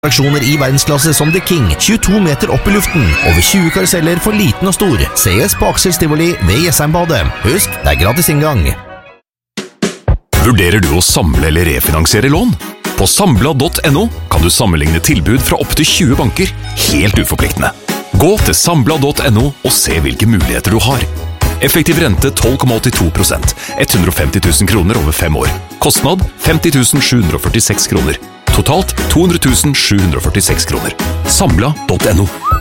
Aksjoner i verdensklasse som The King, 22 meter opp i luften, over 20 karuseller for liten og stor. CS på Aksel Stivoli ved Jessheimbadet. Husk, det gratis inngang. Vurderer du å samle eller refinansiere lån? På Sambla.no kan du sammenligne tilbud fra opp til 20 banker, helt uforpliktende. Gå til Sambla.no og se hvilke muligheter du har. Effektiv rente 12,82%, 150 000 kroner over 5 år. Kostnad 50 746 kroner. Totalt 200 746 kroner. Sambla.no.